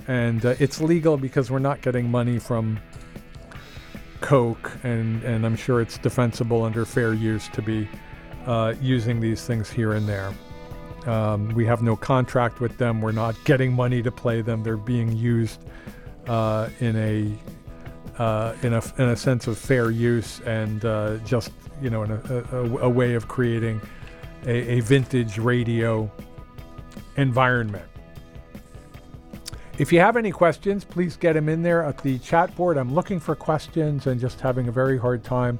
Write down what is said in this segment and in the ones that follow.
And it's legal because we're not getting money from Coke, and I'm sure it's defensible under fair use to be using these things here and there. We have no contract with them. We're not getting money to play them. They're being used in a sense of fair use, and just in a way of creating a vintage radio environment. If you have any questions, please get them in there at the chat board. I'm looking for questions and just having a very hard time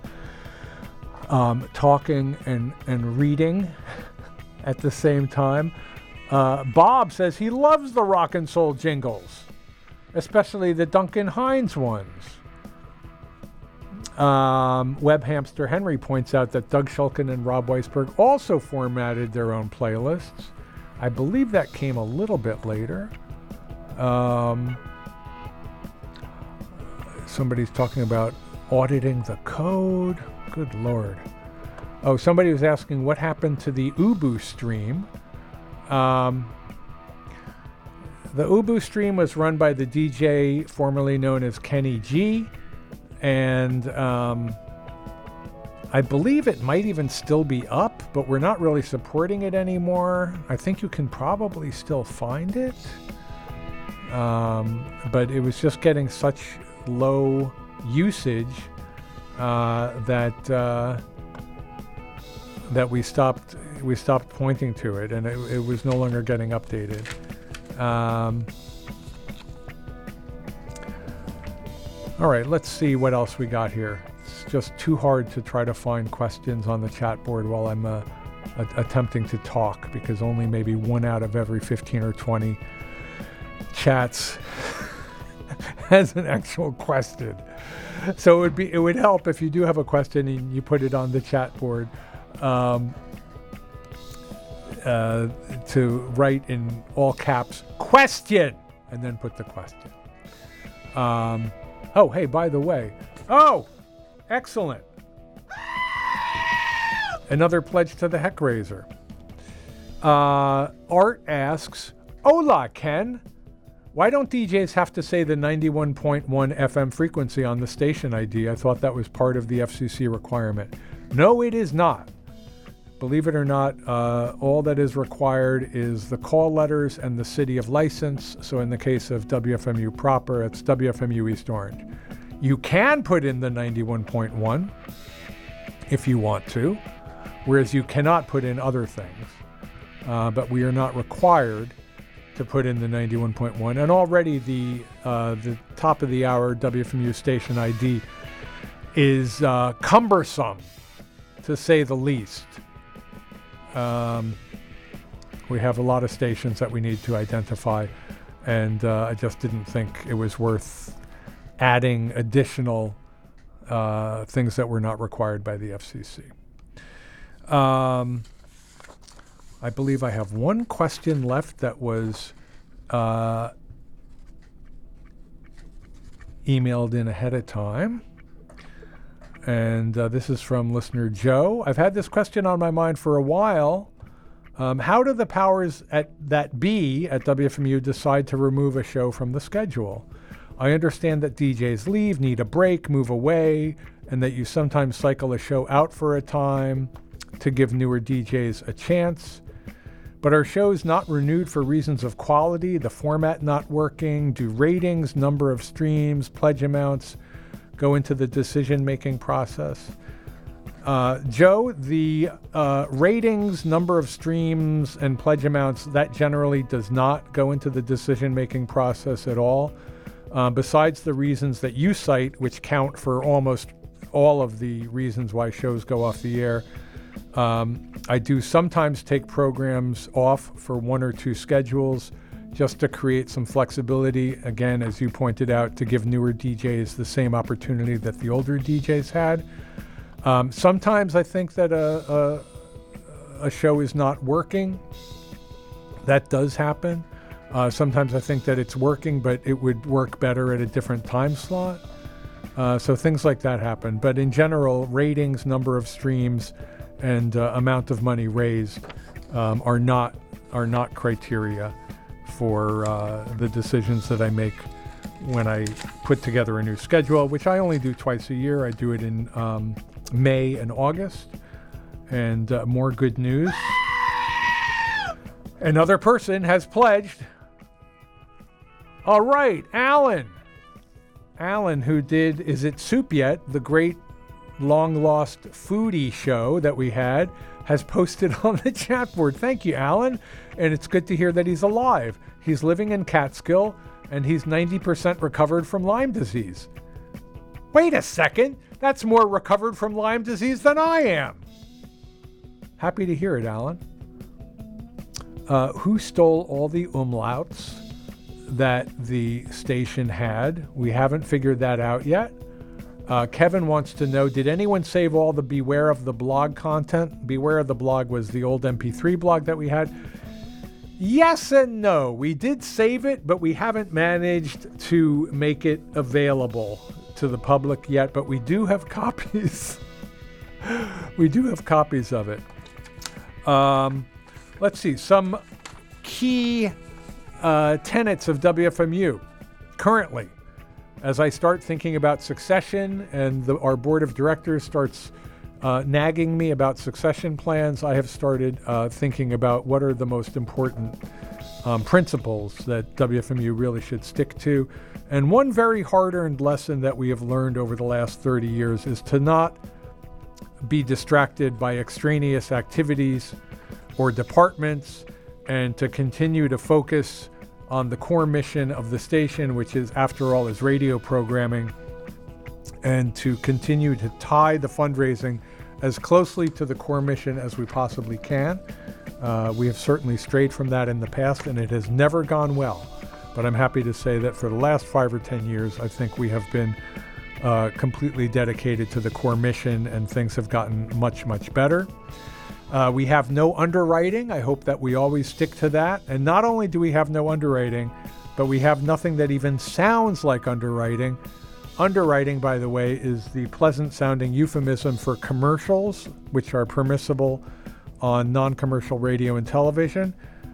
talking and reading at the same time. Bob says he loves the rock and soul jingles, especially the Duncan Hines ones. Web Hamster Henry points out that Doug Shulkin and Rob Weisberg also formatted their own playlists. I believe that came a little bit later. Somebody's talking about auditing the code. Good Lord. Oh, somebody was asking what happened to the Ubu stream. The Ubu stream was run by the DJ formerly known as Kenny G, and I believe it might even still be up, but we're not really supporting it anymore. I think you can probably still find it. But it was just getting such low usage that we stopped pointing to it, and it was no longer getting updated. All right, let's see what else we got here. It's just too hard to try to find questions on the chat board while I'm attempting to talk, because only maybe 1 out of every 15 or 20 chats has an actual question. So it would help if you do have a question and you put it on the chat board, to write in all caps question and then put the question. Oh, hey, by the way. Oh, excellent. Another pledge to the Heck Raiser. Art asks, hola, Ken. Why don't DJs have to say the 91.1 FM frequency on the station ID? I thought that was part of the FCC requirement. No, it is not. Believe it or not, all that is required is the call letters and the city of license. So in the case of WFMU proper, it's WFMU East Orange. You can put in the 91.1 if you want to, whereas you cannot put in other things. But we are not required to put in the 91.1, and already the top of the hour WFMU station ID is cumbersome, to say the least. We have a lot of stations that we need to identify, and I just didn't think it was worth adding additional things that were not required by the FCC. I believe I have one question left that was emailed in ahead of time. And this is from listener Joe. I've had this question on my mind for a while. How do the powers that be at WFMU decide to remove a show from the schedule? I understand that DJs leave, need a break, move away, and that you sometimes cycle a show out for a time to give newer DJs a chance. But are shows not renewed for reasons of quality, the format not working? Do ratings, number of streams, pledge amounts go into the decision-making process? Joe, the ratings, number of streams, and pledge amounts, that generally does not go into the decision-making process at all. Besides the reasons that you cite, which count for almost all of the reasons why shows go off the air, I do sometimes take programs off for 1 or 2 schedules just to create some flexibility, again, as you pointed out, to give newer DJs the same opportunity that the older DJs had. Sometimes I think that a show is not working. That does happen. Sometimes I think that it's working, but it would work better at a different time slot. So things like that happen. But in general, ratings, number of streams, and amount of money raised are not criteria for the decisions that I make when I put together a new schedule, which I only do twice a year. I do it in May and August. And more good news. Another person has pledged. All right, Alan. Alan, who did Is It Soup Yet?, the great long-lost foodie show that we had, has posted on the chat board. Thank you, Alan. And it's good to hear that he's alive. He's living in Catskill, and he's 90% recovered from Lyme disease. Wait a second. That's more recovered from Lyme disease than I am. Happy to hear it, Alan. Who stole all the umlauts that the station had? We haven't figured that out yet. Kevin wants to know, did anyone save all the Beware of the Blog content? Beware of the Blog was the old MP3 blog that we had. Yes and no. We did save it, but we haven't managed to make it available to the public yet, but we do have copies. We do have copies of it. Let's see, some key tenets of WFMU currently. As I start thinking about succession and our board of directors starts nagging me about succession plans, I have started thinking about what are the most important principles that WFMU really should stick to. And one very hard-earned lesson that we have learned over the last 30 years is to not be distracted by extraneous activities or departments, and to continue to focus on the core mission of the station, which is, after all, is radio programming, and to continue to tie the fundraising as closely to the core mission as we possibly can. We have certainly strayed from that in the past, and it has never gone well. But I'm happy to say that for the last 5 or 10 years, I think we have been completely dedicated to the core mission, and things have gotten much, much better. We have no underwriting. I hope that we always stick to that. And not only do we have no underwriting, but we have nothing that even sounds like underwriting. Underwriting, by the way, is the pleasant-sounding euphemism for commercials, which are permissible on non-commercial radio and television.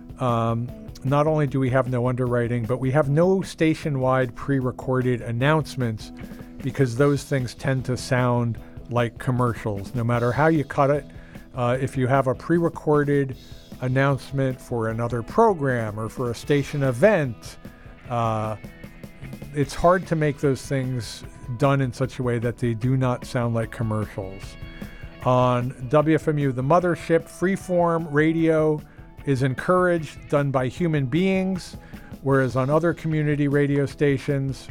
Not only do we have no underwriting, but we have no station-wide pre-recorded announcements, because those things tend to sound like commercials, no matter how you cut it. If you have a pre-recorded announcement for another program or for a station event, it's hard to make those things done in such a way that they do not sound like commercials. On WFMU, the mothership, freeform radio is encouraged, done by human beings, whereas on other community radio stations,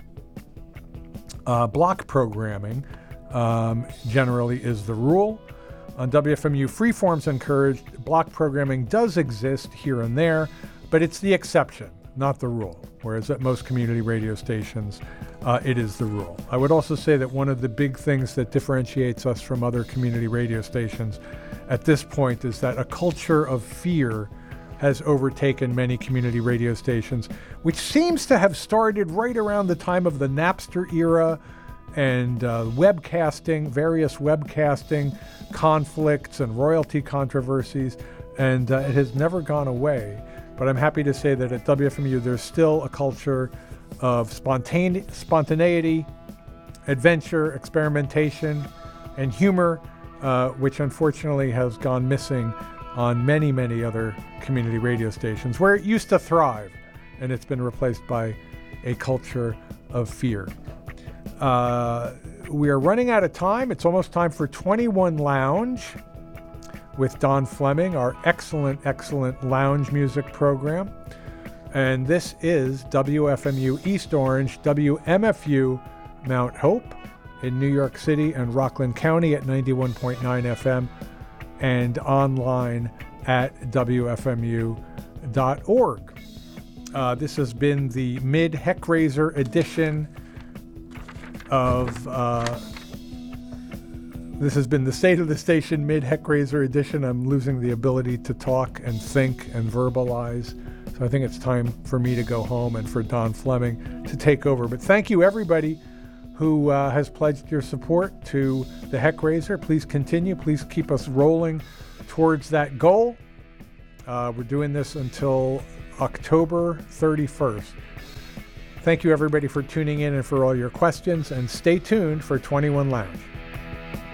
block programming generally is the rule. On WFMU, freeform's encouraged. Block programming does exist here and there, but it's the exception, not the rule. Whereas at most community radio stations, it is the rule. I would also say that one of the big things that differentiates us from other community radio stations at this point is that a culture of fear has overtaken many community radio stations, which seems to have started right around the time of the Napster era and webcasting, various webcasting conflicts and royalty controversies, and it has never gone away. But I'm happy to say that at WFMU there's still a culture of spontaneity, adventure, experimentation, and humor, which unfortunately has gone missing on many, many other community radio stations, where it used to thrive, and it's been replaced by a culture of fear. We are running out of time. It's almost time for 21 Lounge with Don Fleming, our excellent, excellent lounge music program. And this is WFMU East Orange, WMFU Mount Hope in New York City and Rockland County at 91.9 FM and online at WFMU.org. This has been the mid-Heckraiser edition of this has been the State of the Station mid-Heckraiser edition. I'm losing the ability to talk and think and verbalize, so I think it's time for me to go home and for Don Fleming to take over. But thank you, everybody who has pledged your support to the Heckraiser. Please continue. Please keep us rolling towards that goal. We're doing this until October 31st. Thank you, everybody, for tuning in and for all your questions, and stay tuned for 21 Lounge.